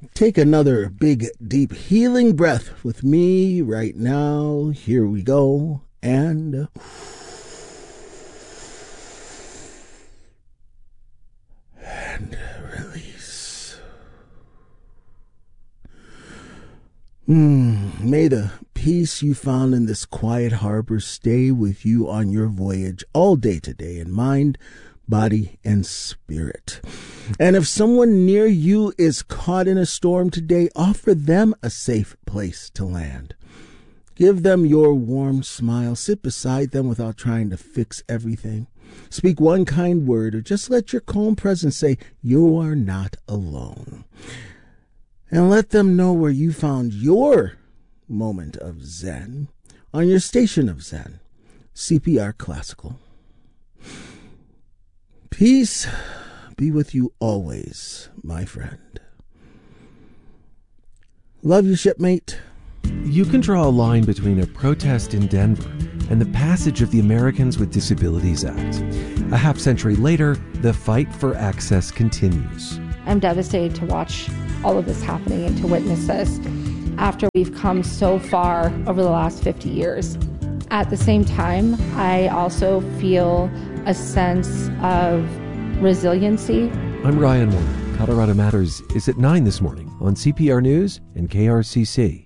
Take another big, deep, healing breath with me right now. Here we go. And release. May the peace you found in this quiet harbor stay with you on your voyage all day today in mind, body, and spirit. And if someone near you is caught in a storm today, offer them a safe place to land. Give them your warm smile. Sit beside them without trying to fix everything. Speak one kind word, or just let your calm presence say, "You are not alone." And let them know where you found your moment of Zen on your station of Zen, CPR Classical. Peace be with you always, my friend. Love you, shipmate. You can draw a line between a protest in Denver and the passage of the Americans with Disabilities Act. A half-century later, the fight for access continues. I'm devastated to watch all of this happening and to witness this after we've come so far over the last 50 years. At the same time, I also feel a sense of resiliency. I'm Ryan Warner. Colorado Matters is at 9 this morning on CPR News and KRCC.